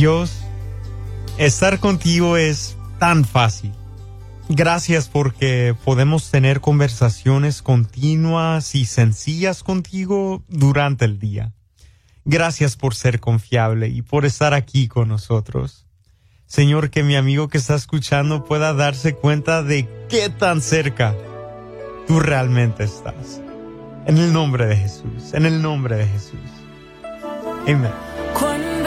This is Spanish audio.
Dios, estar contigo es tan fácil. Gracias porque podemos tener conversaciones continuas y sencillas contigo durante el día. Gracias por ser confiable y por estar aquí con nosotros. Señor, que mi amigo que está escuchando pueda darse cuenta de qué tan cerca tú realmente estás. En el nombre de Jesús, en el nombre de Jesús. Amén.